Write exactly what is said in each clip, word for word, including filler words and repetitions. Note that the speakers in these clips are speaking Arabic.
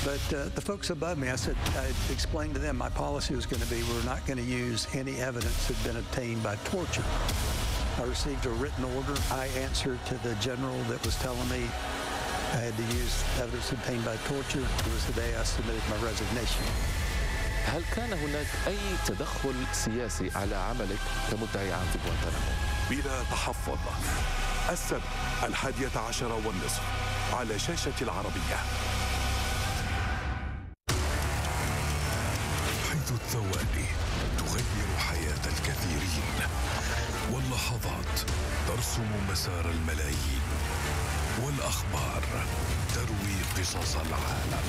But uh, the folks above me, I said, I explained to them my policy was going to be we're not going to use any evidence that had been obtained by torture. I received a written order. I answered to the general that was telling me I had to use evidence obtained by torture. It was the day I submitted my resignation. هل كان هناك أي تدخل سياسي على عملك كمدعي عام في غوانتنامو؟ بلا تحفظ. السبت الحادية عشر والنصف على شاشة العربية. حيث الثواني تغير حياة الكثيرين واللحظات ترسم مسار الملايين والأخبار تروي قصص العالم.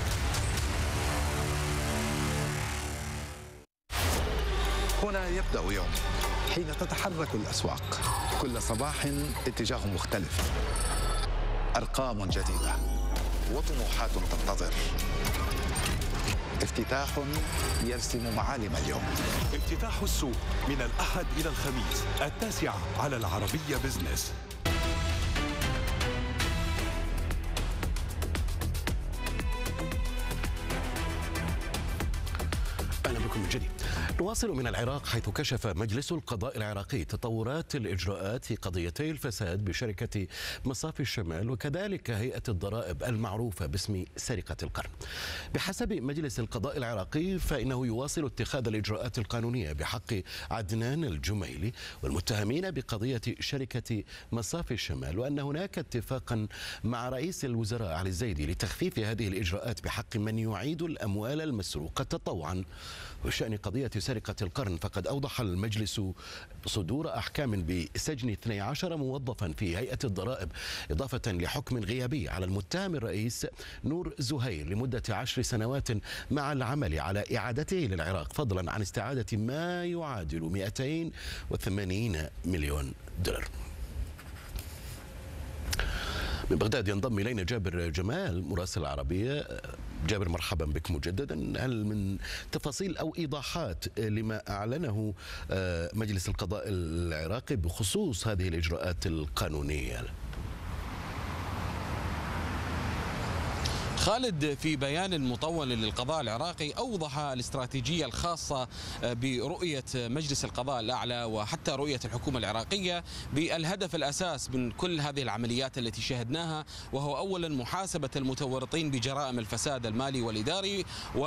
هنا يبدأ يوم حين تتحرك الأسواق، كل صباح اتجاه مختلف، أرقام جديدة وطموحات تنتظر، افتتاح يرسم معالم اليوم. افتتاح السوق من الأحد إلى الخميس التاسعة على العربية بزنس. أهلا بكم من جديد. نواصل من العراق، حيث كشف مجلس القضاء العراقي تطورات الإجراءات في قضيتي الفساد بشركة مصافي الشمال وكذلك هيئة الضرائب المعروفة باسم سرقة القرن. بحسب مجلس القضاء العراقي فإنه يواصل اتخاذ الإجراءات القانونية بحق عدنان الجميلي والمتهمين بقضية شركة مصافي الشمال، وأن هناك اتفاقا مع رئيس الوزراء علي الزيدي لتخفيف هذه الإجراءات بحق من يعيد الأموال المسروقة تطوعا. وشأن قضية سرقة القرن فقد أوضح المجلس صدور أحكام بسجن اثني عشر موظفا في هيئة الضرائب، إضافة لحكم غيابي على المتهم الرئيس نور زهير لمدة عشر سنوات مع العمل على إعادته للعراق، فضلا عن استعادة ما يعادل مئتين وثمانين مليون دولار. من بغداد ينضم إلينا جابر جمال مراسل العربية. جابر، مرحبا بك مجددا. هل من تفاصيل أو إيضاحات لما أعلنه مجلس القضاء العراقي بخصوص هذه الإجراءات القانونية؟ خالد، في بيان مطول للقضاء العراقي أوضح الاستراتيجية الخاصة برؤية مجلس القضاء الأعلى وحتى رؤية الحكومة العراقية بالهدف الأساس من كل هذه العمليات التي شاهدناها، وهو أولا محاسبة المتورطين بجرائم الفساد المالي والإداري،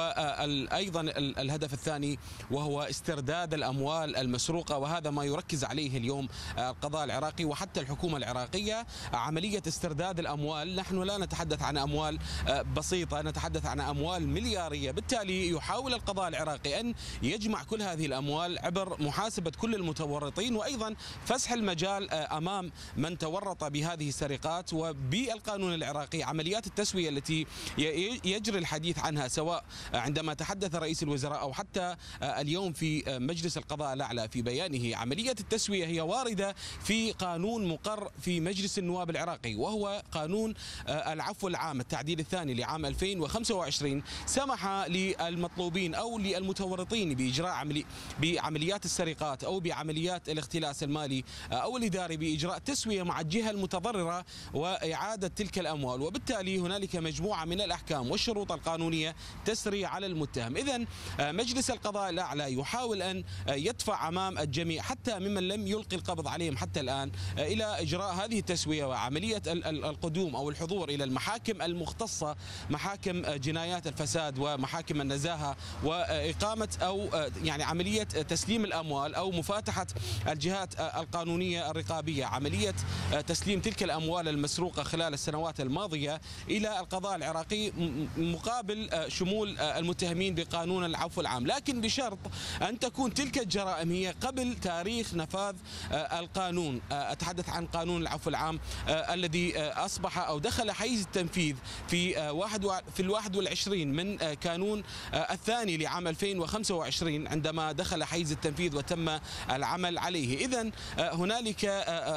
وأيضا الهدف الثاني وهو استرداد الأموال المسروقة، وهذا ما يركز عليه اليوم القضاء العراقي وحتى الحكومة العراقية. عملية استرداد الأموال، نحن لا نتحدث عن أموال بسيطة، نتحدث عن أموال مليارية، بالتالي يحاول القضاء العراقي أن يجمع كل هذه الأموال عبر محاسبة كل المتورطين، وأيضا فسح المجال أمام من تورط بهذه السرقات. وبالقانون العراقي عمليات التسوية التي يجري الحديث عنها سواء عندما تحدث رئيس الوزراء أو حتى اليوم في مجلس القضاء الأعلى في بيانه، عملية التسوية هي واردة في قانون مقر في مجلس النواب العراقي، وهو قانون العفو العام التعديل الثاني لعام ألفين وخمسة وعشرين، سمح للمطلوبين أو للمتورطين بإجراء عملي بعمليات السرقات أو بعمليات الاختلاس المالي أو الإداري بإجراء تسوية مع الجهة المتضررة وإعادة تلك الأموال، وبالتالي هنالك مجموعة من الأحكام والشروط القانونية تسري على المتهم. إذن مجلس القضاء الأعلى يحاول أن يدفع أمام الجميع حتى ممن لم يلقي القبض عليهم حتى الآن إلى إجراء هذه التسوية وعملية القدوم أو الحضور إلى المحاكم المختصة، محاكم جنايات الفساد ومحاكم النزاهة، وإقامة أو يعني عملية تسليم الأموال أو مفاتحة الجهات القانونية الرقابية، عملية تسليم تلك الأموال المسروقة خلال السنوات الماضية إلى القضاء العراقي مقابل شمول المتهمين بقانون العفو العام، لكن بشرط أن تكون تلك الجرائم هي قبل تاريخ نفاذ القانون. أتحدث عن قانون العفو العام الذي أصبح أو دخل حيز التنفيذ في واحد في الواحد والعشرين من كانون الثاني لعام ألفين وخمسة وعشرين عندما دخل حيز التنفيذ وتم العمل عليه. إذن هنالك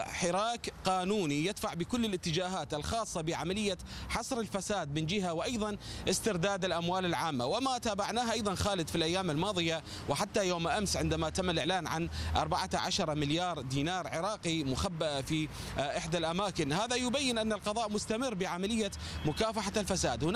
حراك قانوني يدفع بكل الاتجاهات الخاصة بعملية حصر الفساد من جهة، وأيضا استرداد الأموال العامة. وما تابعناها أيضا خالد في الأيام الماضية وحتى يوم أمس عندما تم الإعلان عن أربعة عشر مليار دينار عراقي مخبأ في إحدى الأماكن، هذا يبين أن القضاء مستمر بعملية مكافحة الفساد.